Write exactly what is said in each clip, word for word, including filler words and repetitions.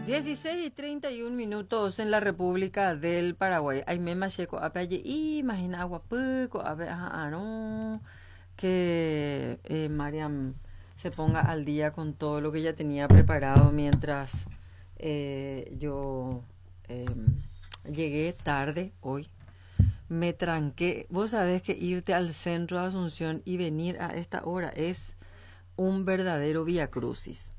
dieciséis y treinta y un minutos en la República del Paraguay. Ay, me macheco, a pelle, imagina aguapuco, a ver, ah, no, que eh, Mariam se ponga al día con todo lo que ella tenía preparado mientras eh, yo eh, llegué tarde hoy. Me tranqué. Vos sabés que irte al centro de Asunción y venir a esta hora es un verdadero viacrucis.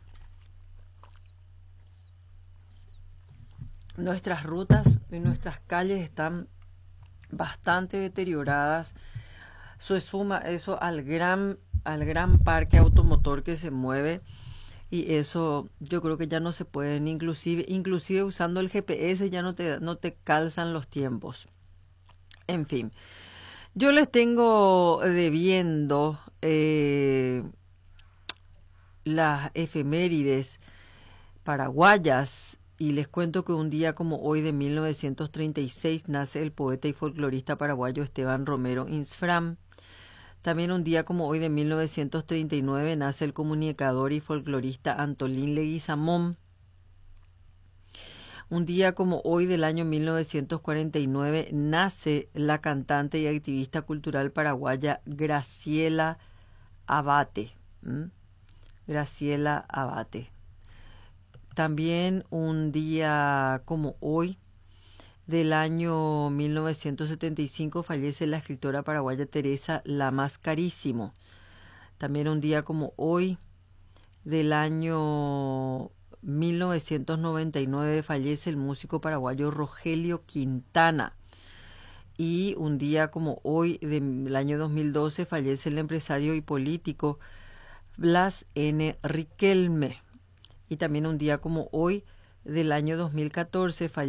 Nuestras rutas y nuestras calles están bastante deterioradas. Se suma eso al gran, al gran parque automotor que se mueve, y eso yo creo que ya no se pueden, inclusive, inclusive usando el G P S ya no te, no te calzan los tiempos. En fin, yo les tengo debiendo eh, las efemérides paraguayas. Y les cuento que un día como hoy de mil novecientos treinta y seis nace el poeta y folclorista paraguayo Esteban Romero Insfram. También un día como hoy de mil novecientos treinta y nueve nace el comunicador y folclorista Antolín Leguizamón. Un día como hoy del año mil novecientos cuarenta y nueve nace la cantante y activista cultural paraguaya Graciela Abate. ¿Mm? Graciela Abate. También un día como hoy del año mil novecientos setenta y cinco fallece la escritora paraguaya Teresa Lamascarísimo. También un día como hoy del año mil novecientos noventa y nueve fallece el músico paraguayo Rogelio Quintana. Y un día como hoy del año dos mil doce fallece el empresario y político Blas N. Riquelme. Y también un día como hoy del año dos mil catorce fallece